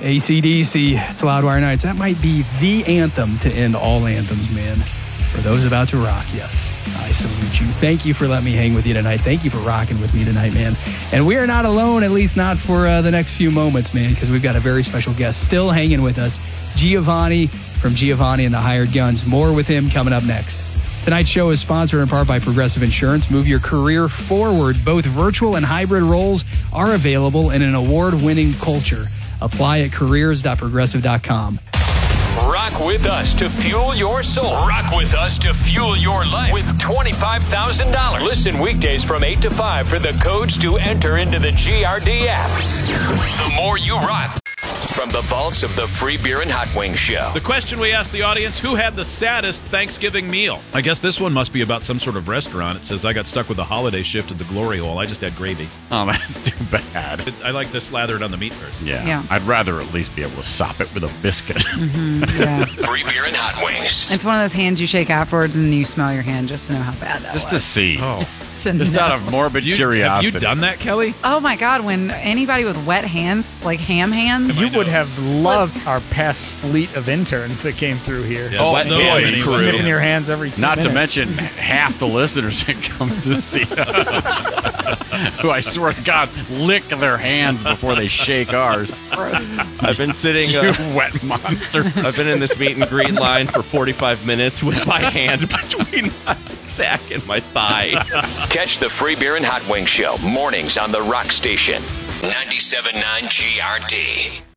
AC/DC, it's Loudwire Nights. That might be the anthem to end all anthems, man. For those about to rock, yes, I salute you. Thank you for letting me hang with you tonight. Thank you for rocking with me tonight, man. And we are not alone, at least not for the next few moments, man, because we've got a very special guest still hanging with us, Giovanni from Giovanni and the Hired Guns. More with him coming up next. Tonight's show is sponsored in part by Progressive Insurance. Move your career forward. Both virtual and hybrid roles are available in an award-winning culture. Apply at careers.progressive.com. Rock with us to fuel your soul. Rock with us to fuel your life with $25,000. Listen weekdays from 8 to 5 for the codes to enter into the GRD app. The more you rock. From the vaults of the Free Beer and Hot Wings Show. The question we asked the audience, who had the saddest Thanksgiving meal? I guess this one must be about some sort of restaurant. It says, I got stuck with the holiday shift at the Glory Hole. I just had gravy. Oh, that's too bad. I like to slather it on the meat first. Yeah. I'd rather at least be able to sop it with a biscuit. Yeah. Free Beer and Hot Wings. It's one of those hands you shake afterwards and you smell your hand just to know how bad that Just was. to see. Oh. Just out of morbid curiosity. Have you done that, Kelly? Oh my God, when anybody with wet hands, like ham hands. You would have loved our past fleet of interns that came through here. Yeah, Oh, so many. many. Sniffing your hands every 2 Not minutes. to mention half the listeners that come to see us, who I swear to God lick their hands before they shake ours. I've been sitting. You wet monster. I've been in this meet and greet line for 45 minutes with my hand between my sack and my thigh. Catch the Free Beer and Hot Wings Show mornings on the Rock Station. 97.9 GRD.